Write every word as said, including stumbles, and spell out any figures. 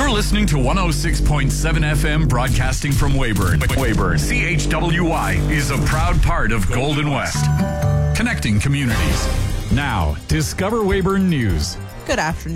You're listening to one oh six point seven F M, broadcasting from Weyburn. Weyburn. C H W Y is a proud part of Golden West. Connecting communities. Now, Discover Weyburn News. Good afternoon.